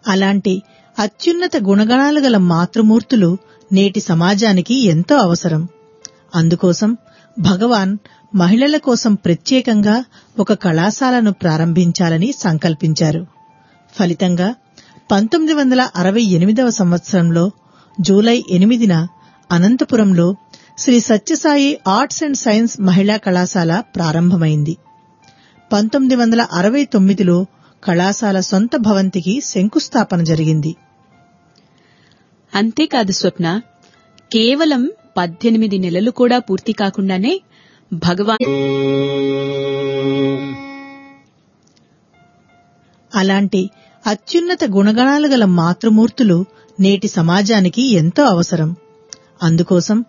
అలాంటి అత్యున్నత గుణగణాలు గల మాతృమూర్తులు నేటి సమాజానికి ఎంతో అవసరం. అందుకోసం భగవాన్ మహిళల కోసం ప్రత్యేకంగా ఒక కళాశాలను ప్రారంభించాలని సంకల్పించారు. ఫలితంగా 1968వ సంవత్సరంలో జూలై 8న అనంతపురంలో Shri Sathya Sai arts and science మహిళా కళాశాల ప్రారంభమైంది. 1969లో కళాశాల సొంత భవంతికి శంకుస్థాపన జరిగింది. అంతేకాదు స్వప్న, కేవలం 18 నెలలు కూడా పూర్తి కాకుండానే భగవాన్ అలాంటి అత్యున్నత గుణగణాలు గల మాతృమూర్తులు నేటి సమాజానికి ఎంతో అవసరం. అందుకోసం